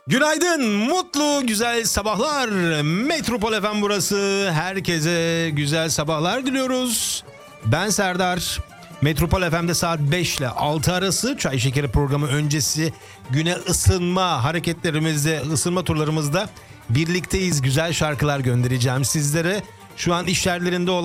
Günaydın, mutlu, güzel sabahlar. Metropol FM burası. Herkese güzel sabahlar diliyoruz. Ben Serdar. Metropol FM'de saat 5 ile 6 arası Çay Şekeri programı öncesi güne ısınma hareketlerimizde, ısınma turlarımızda birlikteyiz. Güzel şarkılar göndereceğim sizlere. Şu an iş yerlerinde olan